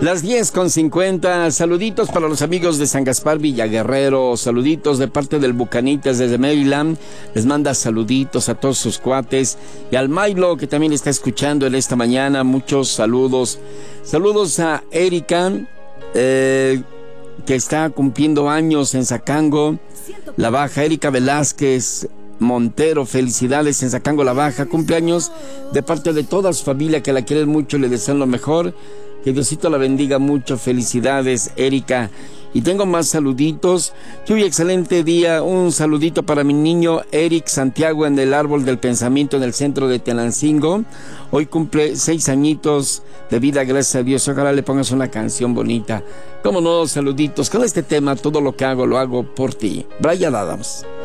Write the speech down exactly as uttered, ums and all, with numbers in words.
Las diez con cincuenta, saluditos para los amigos de San Gaspar Villaguerrero, saluditos de parte del Bucanitas desde Maryland, les manda saluditos a todos sus cuates, y al Milo que también está escuchando en esta mañana, muchos saludos, saludos a Erika, eh, que está cumpliendo años en Zacango, La Baja, Erika Velázquez Montero, felicidades en Zacango, La Baja, cumpleaños de parte de toda su familia que la quieren mucho y le desean lo mejor. Que Diosito la bendiga mucho. Felicidades, Erika. Y tengo más saluditos. Que hoy excelente día. Un saludito para mi niño Eric Santiago en el Árbol del Pensamiento en el centro de Tenancingo. Hoy cumple seis añitos de vida, gracias a Dios. Ojalá le pongas una canción bonita. Cómo no, saluditos. Con este tema, todo lo que hago, lo hago por ti. Bryan Adams.